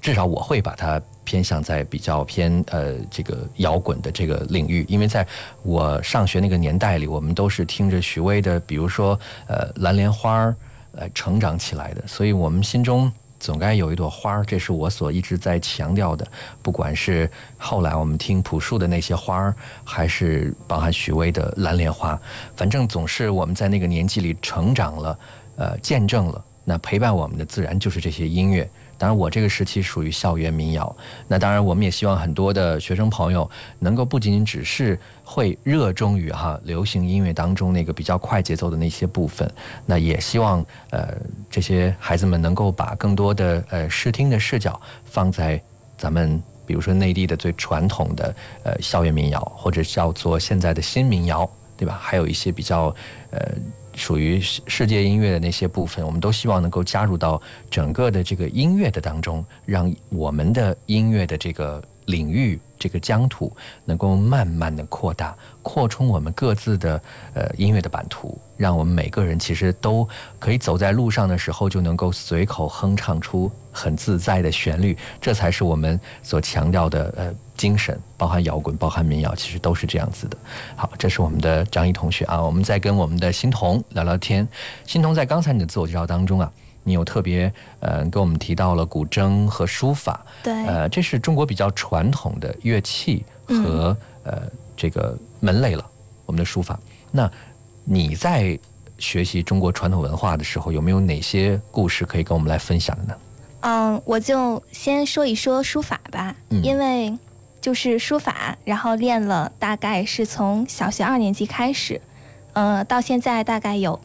至少我会把它偏向在比较偏这个摇滚的这个领域，因为在我上学那个年代里，我们都是听着许巍的，比如说蓝莲花来成长起来的，所以我们心中总该有一朵花，这是我所一直在强调的。不管是后来我们听朴树的那些花，还是包含许巍的蓝莲花，反正总是我们在那个年纪里成长了，见证了。那陪伴我们的自然就是这些音乐。当然我这个时期属于校园民谣，那当然我们也希望很多的学生朋友能够不仅仅只是会热衷于流行音乐当中那个比较快节奏的那些部分，那也希望这些孩子们能够把更多的视听的视角放在咱们比如说内地的最传统的校园民谣，或者叫做现在的新民谣，对吧？还有一些比较属于世界音乐的那些部分，我们都希望能够加入到整个的这个音乐的当中，让我们的音乐的这个领域、这个疆土能够慢慢的扩大，扩充我们各自的音乐的版图，让我们每个人其实都可以走在路上的时候就能够随口哼唱出很自在的旋律，这才是我们所强调的精神，包含摇滚，包含民谣，其实都是这样子的。好，这是我们的张毅同学啊，我们再跟我们的欣桐聊聊天。欣桐在刚才你的自我介绍当中啊，你有特别跟我们提到了古筝和书法， 对， 这是中国比较传统的乐器和这个门类了，我们的书法。那你在学习中国传统文化的时候，有没有哪些故事可以跟我们来分享的呢？ 我就先说一说书法吧，因为就是书法，然后练了大概是从小学2年级开始，到现在大概有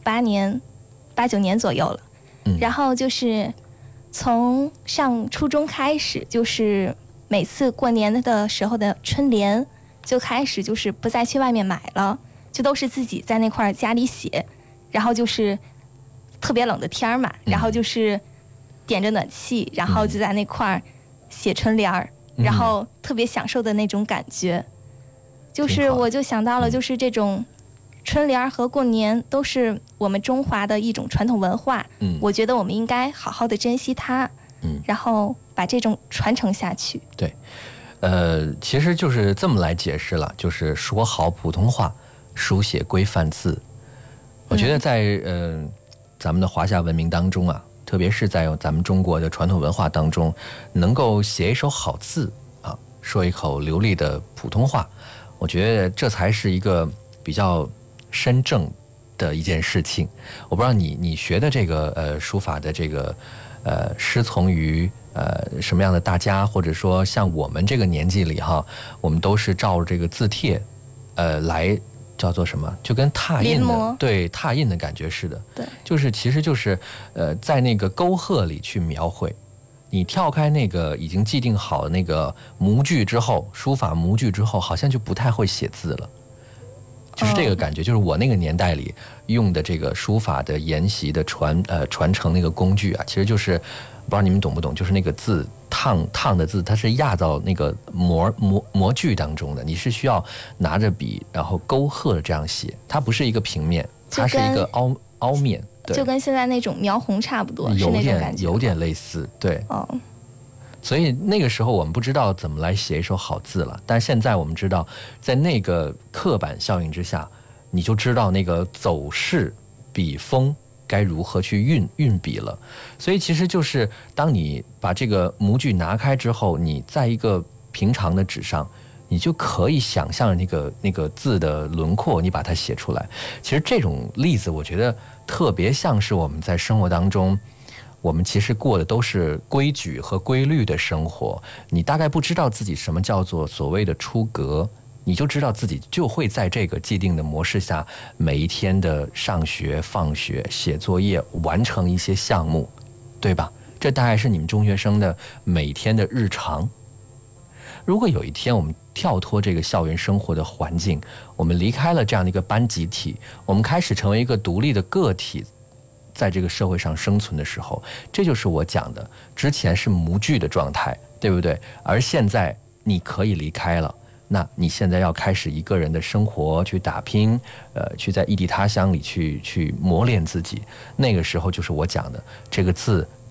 8、9年左右了。然后就是从上初中开始，就是每次过年的时候的春联就开始就是不再去外面买了，就都是自己在那块家里写，然后就是特别冷的天嘛，然后就是点着暖气，然后就在那块写春联儿，然后特别享受的那种感觉。就是我就想到了，就是这种春联和过年都是我们中华的一种传统文化，我觉得我们应该好好的珍惜它，然后把这种传承下去。 对，其实就是这么来解释了，就是说好普通话，书写规范字。我觉得在咱们的华夏文明当中啊，特别是在咱们中国的传统文化当中，能够写一手好字啊，说一口流利的普通话，我觉得这才是一个比较深正的一件事情。我不知道你学的这个书法的这个师从于什么样的大家，或者说像我们这个年纪里哈，我们都是照着这个字帖来叫做什么，就跟拓印的，对，拓印的感觉似的。 对， 其实就是在那个沟壑里去描绘。你跳开那个已经既定好的那个模具之后，书法模具之后，好像就不太会写字了。就是这个感觉，就是我那个年代里用的这个书法的研习的传承那个工具啊，其实就是不知道你们懂不懂，就是那个字烫的字，它是压到那个模具当中的，你是需要拿着笔然后沟壑的这样写，它不是一个平面，它是一个凹面，对， 就跟现在那种描红差不多，是那种感觉， 有点类似，对。所以那个时候我们不知道怎么来写一手好字了，但现在我们知道，在那个刻板效应之下，你就知道那个走势、笔锋该如何去运笔了。所以其实就是当你把这个模具拿开之后，你在一个平常的纸上，你就可以想象那个字的轮廓，你把它写出来。其实这种例子，我觉得特别像是我们在生活当中。我们其实过的都是规矩和规律的生活，你大概不知道自己什么叫做所谓的出格，你就知道自己就会在这个既定的模式下，每一天的上学、放学、写作业、完成一些项目，对吧？这大概是你们中学生的每天的日常。如果有一天我们跳脱这个校园生活的环境，我们离开了这样的一个班集体，我们开始成为一个独立的个体，在这个社会上生存的时候，这就是我讲的，之前是模具的状态，对不对？而现在你可以离开了，那你现在要开始一个人的生活，去打拼，去在异地他乡里去磨练自己。那个时候就是我讲的，这个字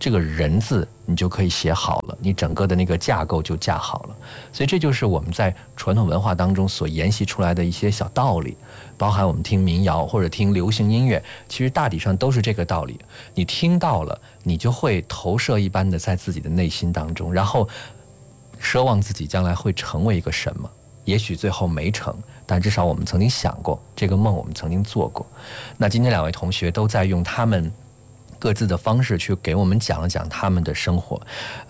这个人字你就可以写好了，你整个的那个架构就架好了。所以这就是我们在传统文化当中所沿袭出来的一些小道理，包含我们听民谣或者听流行音乐，其实大体上都是这个道理。你听到了，你就会投射一般的在自己的内心当中，然后奢望自己将来会成为一个什么。也许最后没成，但至少我们曾经想过这个梦，我们曾经做过。那今天两位同学都在用他们各自的方式去给我们讲了讲他们的生活。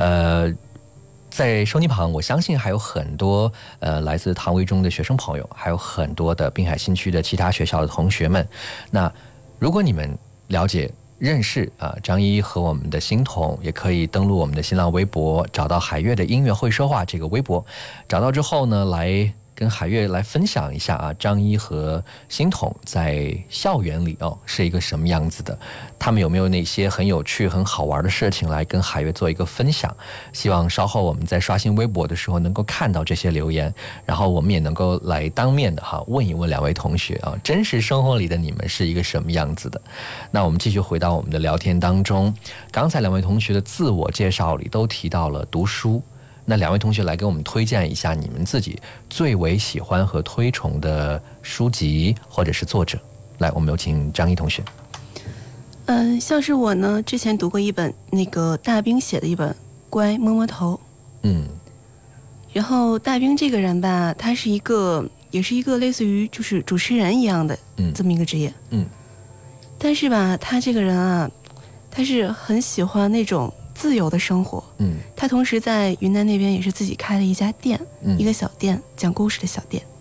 在收音旁，我相信还有很多来自唐维中的学生朋友，还有很多的滨海新区的其他学校的同学们。那如果你们了解认识张一和我们的欣桐，也可以登录我们的新浪微博，找到海月的音乐会说话这个微博，找到之后呢，来跟海月来分享一下张一和欣桐在校园里是一个什么样子的，他们有没有那些很有趣很好玩的事情来跟海月做一个分享。希望稍后我们在刷新微博的时候能够看到这些留言，然后我们也能够来当面的问一问两位同学真实生活里的你们是一个什么样子的。那我们继续回到我们的聊天当中，刚才两位同学的自我介绍里都提到了读书，那两位同学来给我们推荐一下你们自己最为喜欢和推崇的书籍或者是作者。来，我们有请张一同学。 像是我呢，之前读过一本那个大兵写的一本《乖摸摸头》。然后大兵这个人吧，他是也是一个类似于就是主持人一样的这么一个职业。但是吧，他这个人啊，他是很喜欢那种自由的生活。他同时在云南那边也是自己开了一家店，一个小店，讲故事的小店。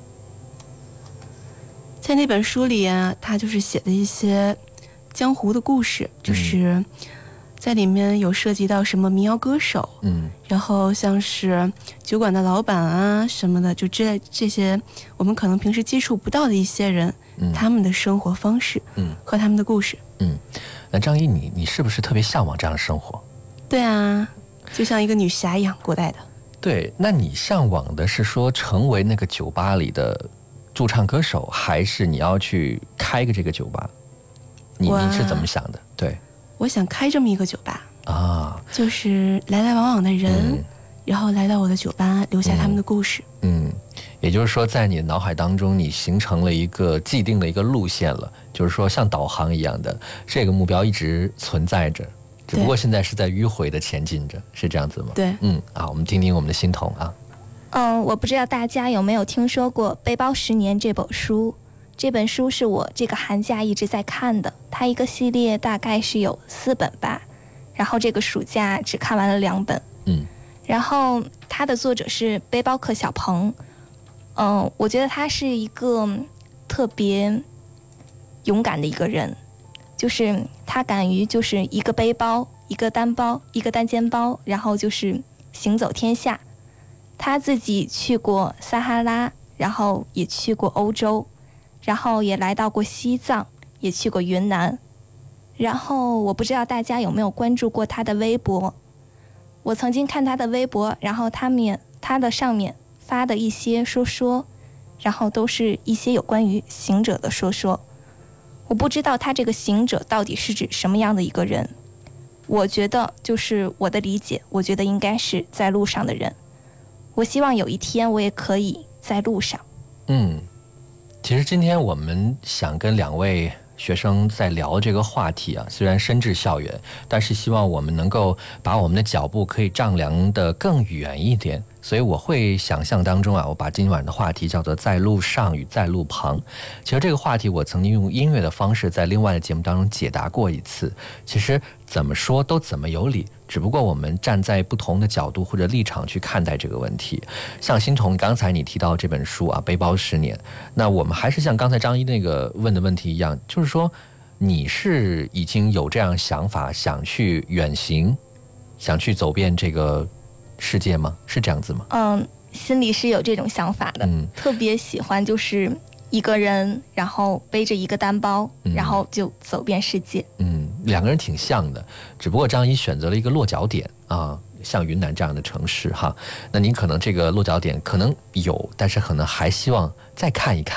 在那本书里啊，他就是写的一些江湖的故事，就是在里面有涉及到什么民谣歌手，然后像是酒馆的老板啊什么的，就这些我们可能平时接触不到的一些人，他们的生活方式，和他们的故事。 那张一，你是不是特别向往这样的生活？ 对啊，就像一个女侠一样，古代的。 对，那你向往的是说成为那个酒吧里的驻唱歌手，还是你要去开个这个酒吧？你是怎么想的？对， 我想开这么一个酒吧啊， 就是来来往往的人，然后来到我的酒吧，留下他们的故事。 也就是说，在你的脑海当中，你形成了一个既定的一个路线了，就是说像导航一样的，这个目标一直存在着，只不过现在是在迂回的前进着，是这样子吗？ 对， 我们听听我们的欣桐啊。 我不知道大家有没有听说过《背包10年》这本书。这本书是我这个寒假一直在看的，它一个系列大概是有4本吧，然后这个暑假只看完了2本。然后它的作者是背包客小鹏。我觉得他是一个特别勇敢的一个人，就是他敢于就是一个背包，一个单包，一个单肩包，然后就是行走天下。他自己去过撒哈拉，然后也去过欧洲，然后也来到过西藏，也去过云南。然后我不知道大家有没有关注过他的微博，我曾经看他的微博，然后他的上面发的一些说，然后都是一些有关于行者的说。我不知道他这个行者到底是指什么样的一个人，我觉得就是我的理解，我觉得应该是在路上的人。我希望有一天我也可以在路上。 其实今天我们想跟2位学生在聊这个话题啊，虽然身至校园，但是希望我们能够把我们的脚步可以丈量得更远一点。所以我会想象当中我把今晚的话题叫做在路上与在路旁。其实这个话题我曾经用音乐的方式在另外的节目当中解答过一次，其实怎么说都怎么有理，只不过我们站在不同的角度或者立场去看待这个问题。像欣桐刚才你提到这本书啊，背包10年，那我们还是像刚才张一那个问的问题一样，就是说你是已经有这样想法，想去远行，想去走遍这个世界吗？是这样子吗？ 心里是有这种想法的。特别喜欢就是一个人，然后背着一个单包，然后就走遍世界。 2个人挺像的，只不过张一选择了一个落脚点啊，像云南这样的城市哈。那您可能这个落脚点可能有，但是可能还希望再看一看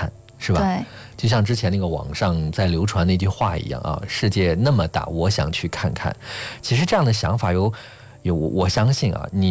是吧？ 对， 就像之前那个网上在流传那句话一样啊，世界那么大，我想去看看。其实这样的想法我相信啊，你